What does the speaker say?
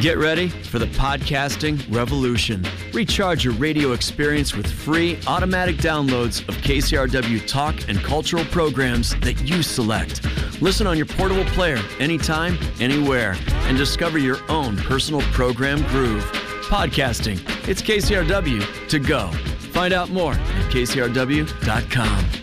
Get ready for the podcasting revolution. Recharge your radio experience with free automatic downloads of KCRW talk and cultural programs that you select. Listen on your portable player anytime, anywhere, and discover your own personal program groove. Podcasting. It's KCRW to go. Find out more at kcrw.com.